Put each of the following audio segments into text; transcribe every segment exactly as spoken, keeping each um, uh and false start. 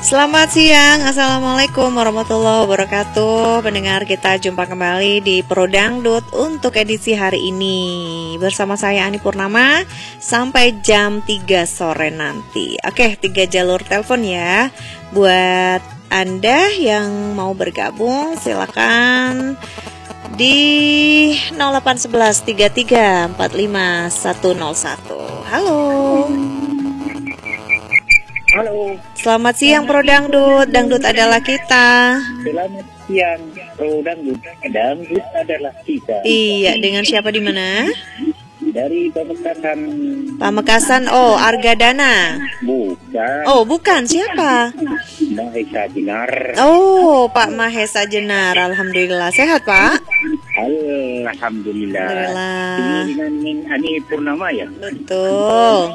Selamat siang, Assalamualaikum warahmatullahi wabarakatuh. Pendengar, kita jumpa kembali di Pro Dangdut untuk edisi hari ini. Bersama saya Ani Purnama sampai jam tiga sore nanti. Oke, tiga jalur telepon ya. Buat Anda yang mau bergabung silakan di nol delapan satu satu tiga tiga empat lima satu nol satu. Halo. Halo. Selamat siang Pro Dangdut. Dangdut adalah kita. Selamat siang Pro Dangdut. Dangdut adalah kita. Iya, dengan siapa di mana? Dari Pamekasan. Pamekasan. Oh, Argadana. Bukan. Oh, bukan. Siapa? Mahesa Jenar. Oh, Pak Mahesa Jenar. Alhamdulillah. Sehat, Pak? Alhamdulillah. Alhamdulillah. Ini dengan Ning Ani Purnama ya? Betul.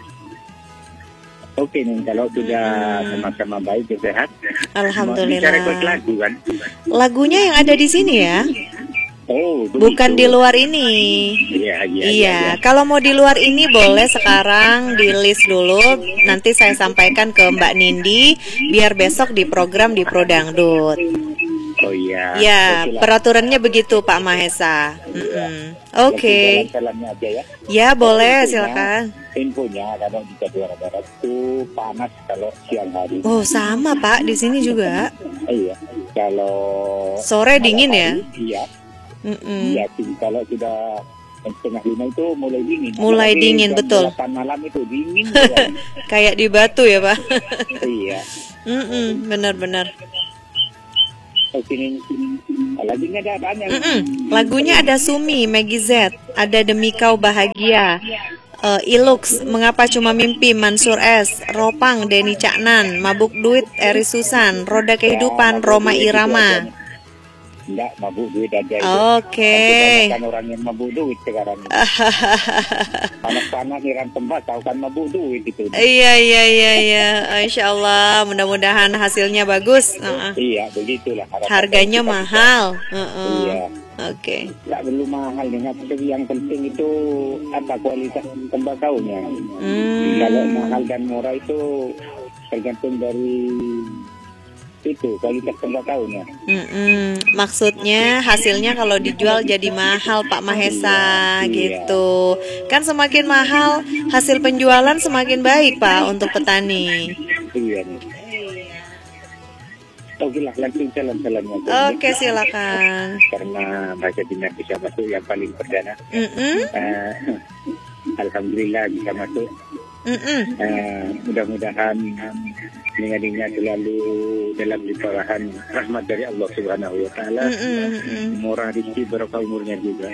Oke nih, kalau sudah Hmm. sama-sama baik dan sehat. Alhamdulillah. Bisa rekod lagu kan? Lagunya yang ada di sini ya? Oh, begitu. Bukan di luar ini. Iya, iya, Iya, kalau mau di luar ini boleh sekarang di list dulu. Nanti saya sampaikan ke Mbak Nindi biar besok di program di Pro Dangdut. Oh iya. Ya, Oke lah. peraturannya begitu Pak Mahesa. Mm-mm. Oke. Jadi jalan-jalannya aja ya. Ya, boleh, Infonya- silakan. Infonya kalau di daerah barat itu panas kalau siang hari. Oh, sama Pak, di sini juga. Iya. Kalau Sore dingin ya? Iya. Mm-mm. Iya. Kalau sudah setengah lima itu mulai dingin. Mulai Apalagi dingin, jam betul. delapan malam itu dingin. Juga. Kayak di Batu ya Pak. Iya. Mm-mm, benar-benar. Oh, sini, lagunya ada apaan yang? Mm-mm. Lagunya ada Sumi, Maggie Z, ada Demi Kau Bahagia, uh, Ilux, Mengapa Cuma Mimpi, Mansur S, Ropang, Denny Caknan, Mabuk Duit, Eri Susan, Roda Kehidupan, Roma Irama. Enggak, mabuk duit aja itu. Oke. Kebanyakan orang yang mabuk duit sekarang ini. Panas-panas iran tembak, tahu kan mabuk duit itu. Iya, iya, iya, iya. Insya Allah, mudah-mudahan hasilnya bagus. Uh-uh. Iya, begitulah. harapan Harganya kita. mahal. Uh-uh. Iya. Oke. Nggak perlu mahal dengan tapi yang penting itu apa kualitas tembakaunya. Hmm. Kalau mahal dan murah itu tergantung dari itu kualitas tembakaunya. Mm-mm. Maksudnya hasilnya kalau dijual jadi mahal Pak Mahesa Iya, iya. gitu. Kan semakin mahal hasil penjualan semakin baik Pak untuk petani. Iya nih. Oke lah, langsung jalan-jalannya. Oke, silakan. Karena bahasa dinas bisa masuk yang paling perdana. Mm-mm. Eh, Alhamdulillah bisa masuk. Mm-mm. Eh, mudah-mudahan dengan selalu dalam limpahan rahmat dari Allah Subhanahu wa taala. Mm-mm. Mm-mm. Murah rezeki barokah umurnya juga.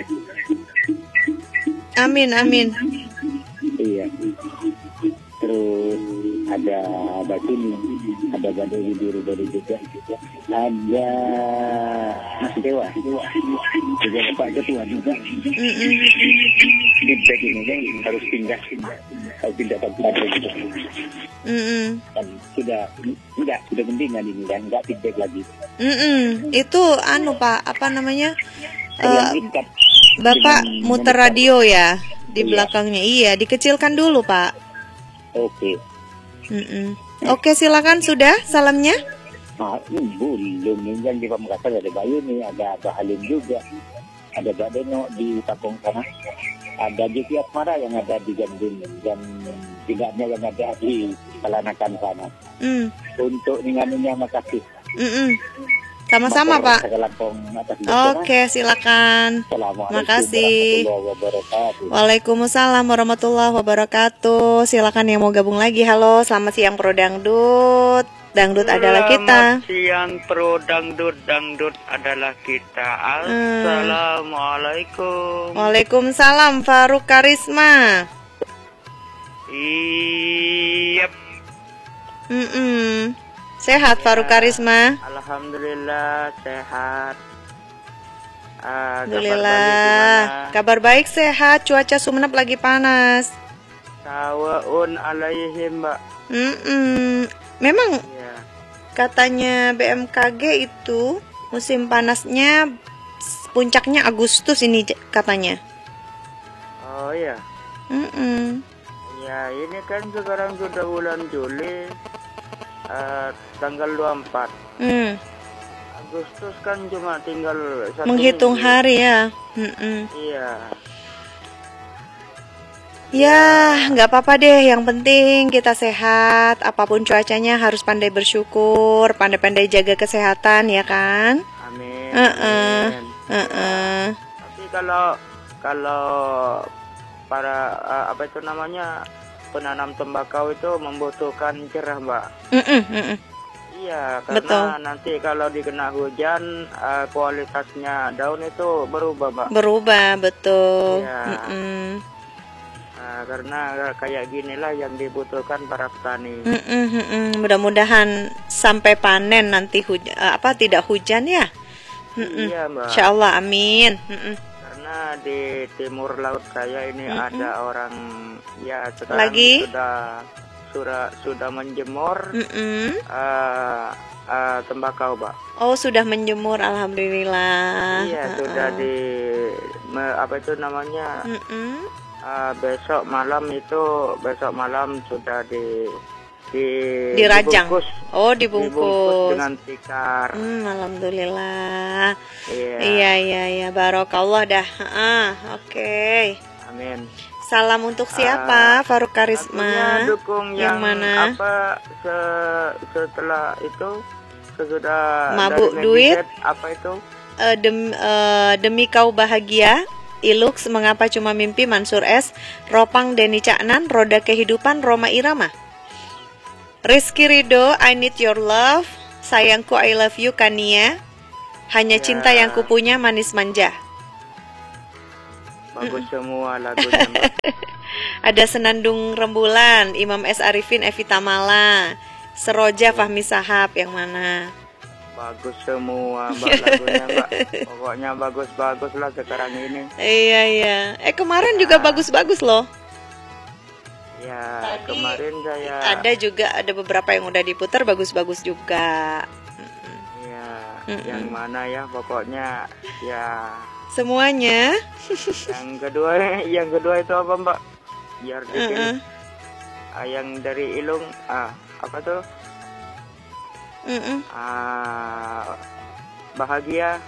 Amin, amin. Iya. Terus ada batu nih, ada badai biru baru juga. Ada Mas Dewa, juga Pak Ketua juga. Mm-mm. Feedback ini kan harus pindah, kalau pindah ke pindah gitu. Mm-mm. Dan sudah, enggak, sudah mendingan ini dan enggak feedback lagi. Mm-mm. Itu anu Pak, apa namanya? Yang Eh, ikat Bapak dengan muter monitor. radio ya di Iya. belakangnya. Iya, dikecilkan dulu Pak. Oke. Mm-mm. Oke, silakan sudah salamnya. Ah, hmm, belum nih yang di Pamekasan ada Bayu nih, ada Abah Halim juga, ada Mbak Deno di Kampung sana, ada Jeki Asmara yang ada di Gandun dan tidaknya yang ada di Kalanakan sana. Mm. Untuk ninganinya makasih. Mm-mm. Sama-sama Motor Pak. Sakalampong atas dasar. Oke, silakan. Assalamualaikum Makasih. warahmatullahi wabarakatuh. Waalaikumsalam warahmatullahi wabarakatuh. Silakan yang mau gabung lagi. Halo, selamat siang Pro Dangdut. Dangdut adalah kita. Selamat siang Pro Dangdut, Dangdut adalah kita. Assalamualaikum. Waalaikumsalam Faruk Karisma. Iya, Mm-mm. Sehat Faruk Karisma. alhamdulillah sehat. Ah, kabar Alhamdulillah. bagaimana? Kabar baik sehat. Cuaca Sumenep lagi panas. Sawaun alaihim, Mbak. Mm-mm. Memang Ya. katanya B M K G itu musim panasnya puncaknya Agustus ini katanya. Oh ya. Mm-mm. Ya, ini kan sekarang sudah bulan Juli. uh, tanggal dua puluh empat. Hmm. Agustus kan cuma tinggal satu Menghitung minggu. hari ya. Mm-mm. Iya. Ya, nggak apa-apa deh. Yang penting kita sehat. Apapun cuacanya harus pandai bersyukur, pandai-pandai jaga kesehatan ya kan. Amin. Uh-uh. Amin. Uh-uh. Tapi kalau kalau para uh, apa itu namanya penanam tembakau itu membutuhkan cerah, Mbak. Mm-mm, mm-mm. Iya, karena Betul. nanti kalau dikena hujan uh, kualitasnya daun itu berubah, Mbak. Berubah, betul. Iya. Mm-mm. Uh, karena kayak ginilah yang dibutuhkan para petani. Mm-mm, mm-mm. Mudah-mudahan sampai panen nanti hujan, apa tidak hujan ya. Mm-mm. Iya, Mbak. Insya Allah, amin. Mm-mm. Karena di timur laut saya ini Mm-mm. ada orang ya sekarang Lagi? sudah sudah sudah menjemur Mm-mm. uh, uh, tembakau, Mbak. Oh, sudah menjemur, alhamdulillah. Iya, Uh-uh. sudah di me- apa itu namanya? Mm-mm. Uh, besok malam itu besok malam sudah di di Dirajang. dibungkus, Oh, dibungkus dibungkus. dengan tikar. Hmm, alhamdulillah. Iya. Iya, iya, iya. Barokallah dah. Ah, oke. Amin. Salam untuk siapa? Ah, Faruk Artinya Karisma. dukung Yang yang, mana? apa se- setelah itu sesudah Mabuk dari duit? netizen, apa itu? Eh, dem- eh, demi kau bahagia. Ilux, mengapa cuma mimpi, Mansur S. Ropang, Denny Caknan, Roda Kehidupan, Roma Irama. Rizky Rido, I need your love. Sayangku, I love you, Kania. Hanya Ya. cinta yang kupunya, manis manja. Bagus semua lagunya, Mbak. Ada Senandung Rembulan, Imam S. Arifin, Evita Mala. Seroja, Fahmi Sahab, yang mana? Bagus semua, Mbak, lagunya, Mbak. Pokoknya bagus-bagus lah sekarang ini. Iya, iya. Eh, kemarin juga bagus-bagus loh. Ya, Tadi kemarin saya Ada juga, ada beberapa yang udah diputar, bagus-bagus juga. ya Mm-mm. yang mana ya pokoknya ya Semuanya. yang kedua yang kedua itu apa, Mbak? Biar dikit. Mm-mm. Ah, yang dari Ilung ah apa tuh? Mm-mm. Ah, bahagia.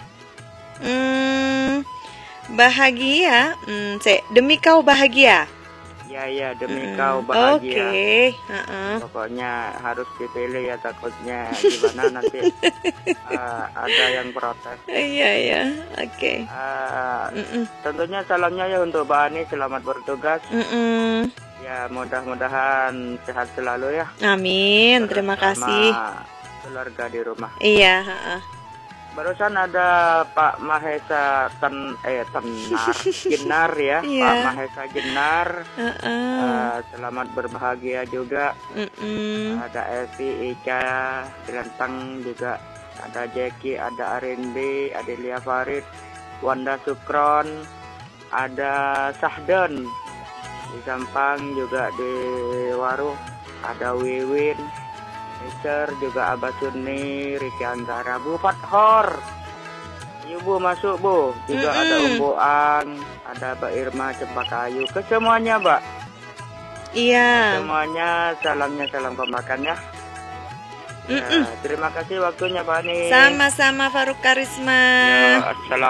Hmm, bahagia. Hmm, se- demi kau bahagia. Ya ya demi Mm-mm. kau bahagia. Oke. Uh-uh. Pokoknya harus dipilih ya, takutnya gimana nanti ah, ada yang protes. Iya, iya. Oke. Ah, Mm-mm. tentunya salamnya ya untuk Mbak Ani, selamat bertugas. Mm-mm. Ya mudah-mudahan sehat selalu ya. Amin. Terima Bersama kasih. keluarga di rumah. Iya. Uh-uh. Barusan ada Pak Mahesa Ten eh Tenar Jenar ya, Iya. Pak Mahesa Jenar. Uh-uh. Eh, selamat berbahagia juga. Mm-mm. Ada Evi, Ica, Gelantang juga. Ada Jackie, ada Arinbi, Adelia Farid, Wanda Sukron, ada Sahdon di Sampang juga di Waruh, ada Wiwin, Mister juga Abah Sunni, Riki Anggara, Bu Fathor. Yuk Bu, masuk Bu. Juga Mm-mm. ada Umbuan, ada Mbak Irma Cempakayu. Ke semuanya, Mbak. Iya. Semuanya salamnya salam pemakan ya. Ya, Mm-mm. terima kasih waktunya Pak Ani. Sama-sama Faruk Karisma. Ya, assalamualaikum.